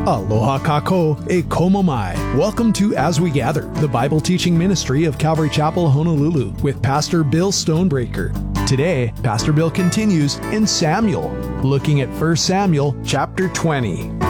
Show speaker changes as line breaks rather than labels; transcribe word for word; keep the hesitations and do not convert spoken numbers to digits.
Aloha kako e komo mai. Welcome to As We Gather, the Bible teaching ministry of Calvary Chapel, Honolulu, with Pastor Bill Stonebreaker. Today, Pastor Bill continues in Samuel, looking at First Samuel chapter twenty.